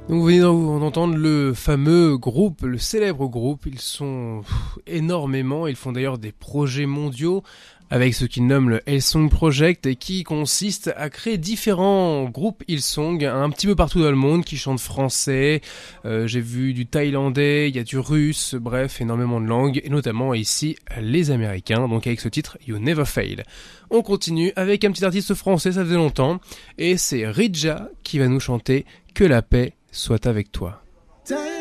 Donc vous venez d'entendre le fameux groupe, le célèbre groupe. Ils sont énormément, ils font d'ailleurs des projets mondiaux avec ce qu'ils nomment le Hillsong Project et qui consiste à créer différents groupes Hillsong un petit peu partout dans le monde qui chantent français, j'ai vu du thaïlandais, il y a du russe, bref, énormément de langues et notamment ici les américains, donc avec ce titre You Never Fail. On continue avec un petit artiste français, ça faisait longtemps, et c'est Ridja qui va nous chanter Que la paix soit avec toi.